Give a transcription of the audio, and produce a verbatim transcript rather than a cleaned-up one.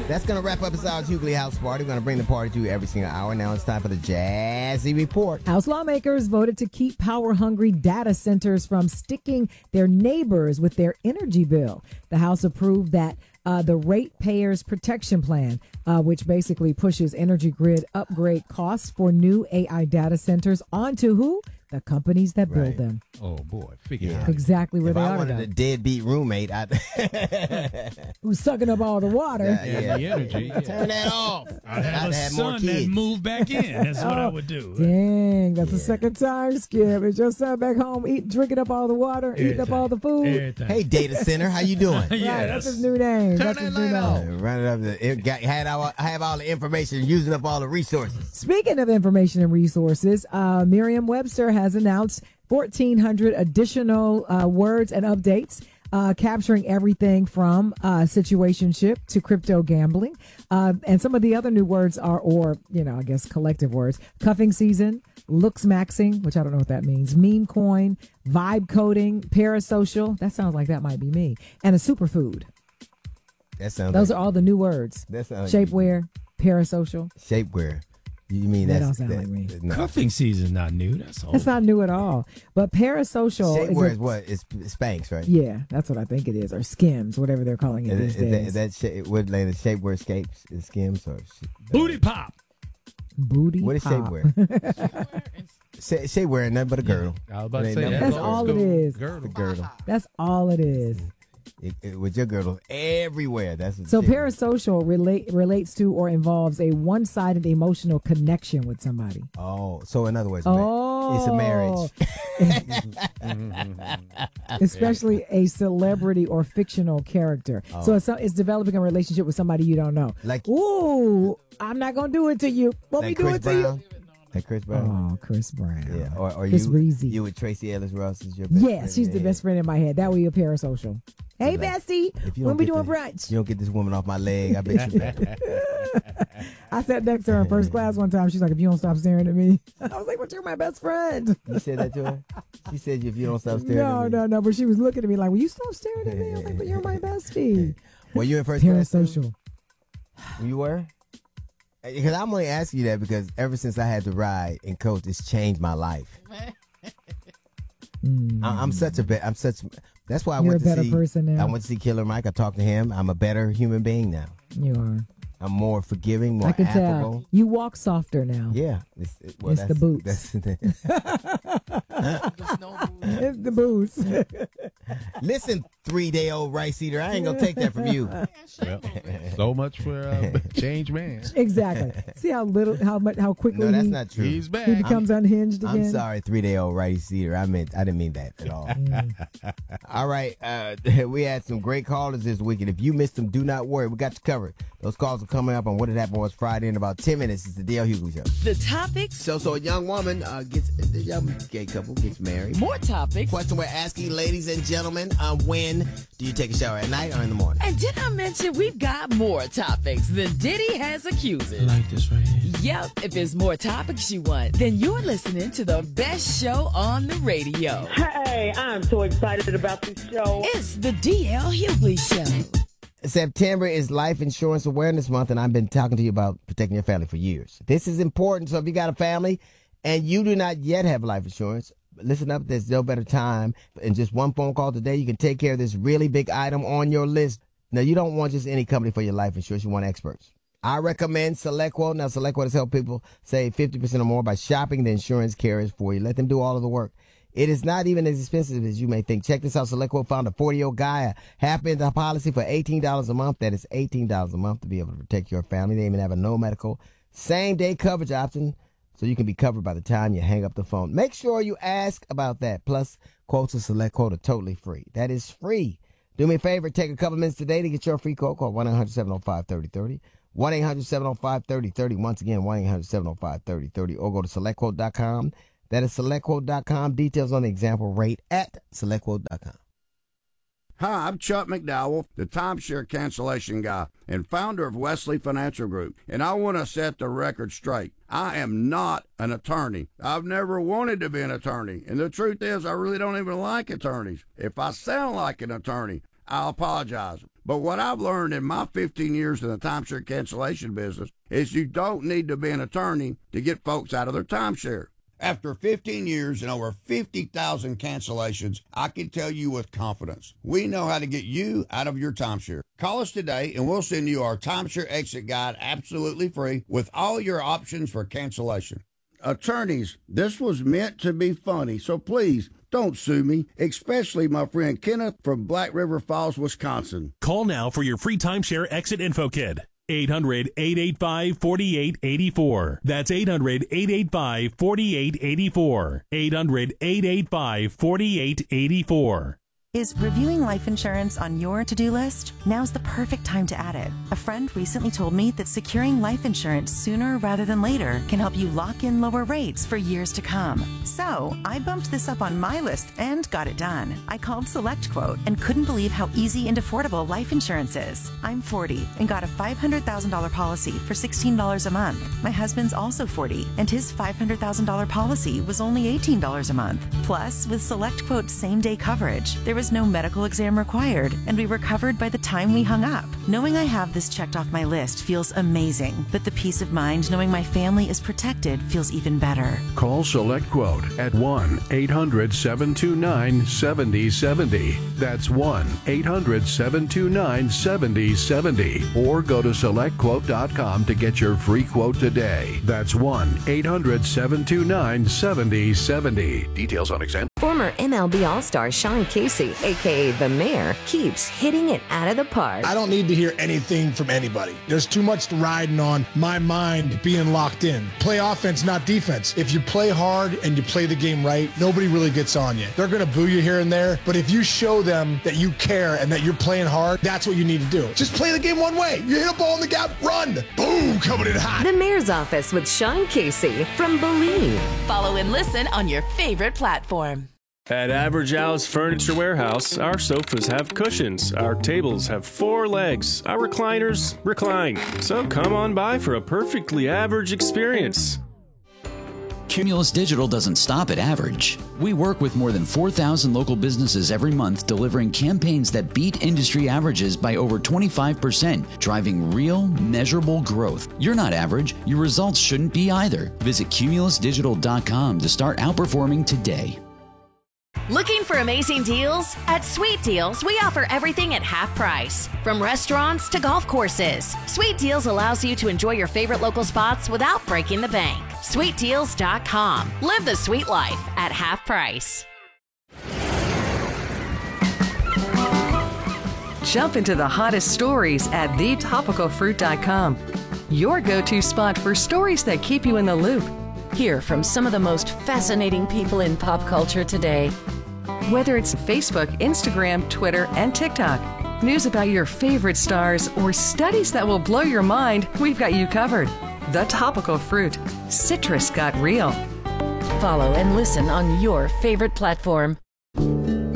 That's going to wrap up this hour's Hughley House Party. We're going to bring the party to you every single hour. Now it's time for the Jazzy Report. House lawmakers voted to keep power-hungry data centers from sticking their neighbors with their energy bill. The House approved that uh, the Ratepayers Protection Plan, uh, which basically pushes energy grid upgrade costs for new A I data centers onto who? The companies that build Right. them. Oh, boy. Figure Yeah. it out. Exactly where If they I are. wanted today. a deadbeat roommate, I'd Who's sucking up all the water? Yeah, And yeah. the energy. Yeah. turn that off. I'd have I'd a have more son that kids. moved back in. That's what I Oh, would do. Dang, that's the Yeah. second time, Skip. Is your son back home eat, drinking up all the water, eating up Everything. all the food? Everything. Hey, data center, how you doing? Yeah, Right, that's that's- his new name. Turn That's that his new light name. off. Uh, Run it up. The, it got, had all, have all the information, using up all the resources. Speaking of information and resources, uh, Merriam-Webster has announced fourteen hundred additional uh, words and updates, uh, capturing everything from uh, situationship to crypto gambling. Uh, and some of the other new words are, or, you know, I guess collective words, cuffing season, looks maxing, which I don't know what that means, meme coin, vibe coding, parasocial. That sounds like that might be me. And a superfood. That sounds Those like, are all the new words. that sounds like Shapewear, parasocial. shapewear. You mean That that's don't sound that, like me. No. Cuffing season's not new. That's all. That's not new at all. But parasocial Shapewear is, is a- what? It's Spanx, right? Yeah, that's what I think it is, or Skims, whatever they're calling it Is, these is that, days. is that shape, what like the shapewear escapes is Skims or sh- Booty pop. Booty What is pop. shapewear? Sha- shapewear ain't nothing but a girdle. I was about to It say ain't that. That's goes all to it is. Girdle. The girdle. That's all it is. It, it, with your girdle everywhere. That's what So shapewear- parasocial relate relates to or involves a one-sided emotional connection with somebody. Oh, so in other words, Oh, it's a marriage. Especially a celebrity or fictional character. Oh. So it's, it's developing a relationship with somebody you don't know. Like- ooh, I'm not gonna do it to you. Let me Like do Chris it to Brown. Like Chris you. Brown. Oh, Chris Brown. Yeah, or, or Chris you, Breezy. you with Tracy Ellis Ross is your best Yes, friend she's in the your best friend in my head. That way you're parasocial. Hey, Like, bestie, If you when don't we get doing this- brunch? You don't get this woman off my leg. I bet you. I sat next to her in first class one time. She's like, if you don't stop staring at me. I was like, but you're my best friend. You said that to her? She said if you don't stop staring No, at me. no, no. But she was looking at me like, will you stop staring at me? I was like, but you're my bestie. Were you in first class? too? Parasocial. You were? Because I'm only asking you that because ever since I had to ride and coach, it's changed my life. Mm. I, I'm such a bet. I'm such. That's why I You're went a to better see. person now. I went to see Killer Mike. I talked to him. I'm a better human being now. You are. I'm more forgiving, more I can affable. tell. You walk softer now. Yeah, it's, it, well, It's the that's, boots. That's, It's the boots. listen, three day old rice eater. I ain't gonna take that from you. Well, so much for uh, change man. Exactly. See how little, how much, how quickly No, that's he, not true. He's back. he becomes unhinged again. I'm sorry, three day old rice eater. I meant I didn't mean that at all. All right, uh, we had some great callers this week, and if you missed them, do not worry. We got you covered. Those calls are coming up on What Had Happened Was Friday in about ten minutes. It's the D L Hughley Show. The topics, So, so a young woman uh, gets the young gay couple gets married. more topics. Question we're asking, ladies and gentlemen, uh, when do you take a shower, at night or in the morning? And did I mention we've got more topics than Diddy has accusers? I like this right here. Yep, if it's more topics you want, then you're listening to the best show on the radio. Hey, I'm so excited about this show. It's the D L Hughley Show. September is Life Insurance Awareness Month, and I've been talking to you about protecting your family for years. This is important, so if you got a family and you do not yet have life insurance, listen up, there's no better time. In just one phone call today, you can take care of this really big item on your list. Now, you don't want just any company for your life insurance. You want experts. I recommend SelectQuote. Now, SelectQuote has helped people save fifty percent or more by shopping the insurance carriers for you. Let them do all of the work. It is not even as expensive as you may think. Check this out. SelectQuote found a forty-year-old guy, a half-into policy for eighteen dollars a month. That is eighteen dollars a month to be able to protect your family. They even have a no medical same-day coverage option, so you can be covered by the time you hang up the phone. Make sure you ask about that. Plus, quotes of SelectQuote are totally free. That is free. Do me a favor. Take a couple minutes today to get your free quote. Call one eight hundred seven oh five three oh three oh. one eight hundred seven oh five three oh three oh. Once again, one eight hundred seven oh five three oh three oh. Or go to select quote dot com. That is select quote dot com. Details on the example rate at select quote dot com. Hi, I'm Chuck McDowell, the timeshare cancellation guy and founder of Wesley Financial Group, and I want to set the record straight. I am not an attorney. I've never wanted to be an attorney, and the truth is I really don't even like attorneys. If I sound like an attorney, I apologize. But what I've learned in my fifteen years in the timeshare cancellation business is you don't need to be an attorney to get folks out of their timeshare. After fifteen years and over fifty thousand cancellations, I can tell you with confidence, we know how to get you out of your timeshare. Call us today and we'll send you our timeshare exit guide absolutely free with all your options for cancellation. Attorneys, this was meant to be funny, so please don't sue me, especially my friend Kenneth from Black River Falls, Wisconsin. Call now for your free timeshare exit info kit. eight hundred, eight eight five, four eight eight four. That's eight hundred, eight eight five, four eight eight four. eight hundred, eight eight five, four eight eight four. Is reviewing life insurance on your to-do list? Now's the perfect time to add it. A friend recently told me that securing life insurance sooner rather than later can help you lock in lower rates for years to come. So I bumped this up on my list and got it done. I called SelectQuote and couldn't believe how easy and affordable life insurance is. I'm forty and got a five hundred thousand dollars policy for sixteen dollars a month. My husband's also forty and his five hundred thousand dollars policy was only eighteen dollars a month. Plus, with SelectQuote's same-day coverage, there was no medical exam required, and we were covered by the time we hung up. Knowing I have this checked off my list feels amazing, but the peace of mind knowing my family is protected feels even better. Call SelectQuote at one eight hundred, seven two nine, seven zero seven zero. That's one eight hundred, seven two nine, seven zero seven zero. Or go to select quote dot com to get your free quote today. That's one eight hundred, seven two nine, seven zero seven zero. Details on exam. Former M L B All-Star Sean Casey, a k a. The Mayor, keeps hitting it out of the park. I don't need to hear anything from anybody. There's too much riding on my mind being locked in. Play offense, not defense. If you play hard and you play the game right, nobody really gets on you. They're going to boo you here and there, but if you show them that you care and that you're playing hard, that's what you need to do. Just play the game one way. You hit a ball in the gap, run. Boom, coming in hot. The Mayor's Office with Sean Casey from Believe. Follow and listen on your favorite platform. At Average Al's Furniture Warehouse, our sofas have cushions, our tables have four legs, our recliners recline. So come on by for a perfectly average experience. Cumulus Digital doesn't stop at average. We work with more than four thousand local businesses every month, delivering campaigns that beat industry averages by over twenty-five percent, driving real, measurable growth. You're not average. Your results shouldn't be either. Visit cumulus digital dot com to start outperforming today. Looking for amazing deals? At Sweet Deals, we offer everything at half price. From restaurants to golf courses, Sweet Deals allows you to enjoy your favorite local spots without breaking the bank. sweet deals dot com. Live the sweet life at half price. Jump into the hottest stories at the topical fruit dot com. Your go-to spot for stories that keep you in the loop. Hear from some of the most fascinating people in pop culture today. Whether it's Facebook, Instagram, Twitter, and TikTok, news about your favorite stars, or studies that will blow your mind, we've got you covered. The Topical Fruit. Citrus got real. Follow and listen on your favorite platform.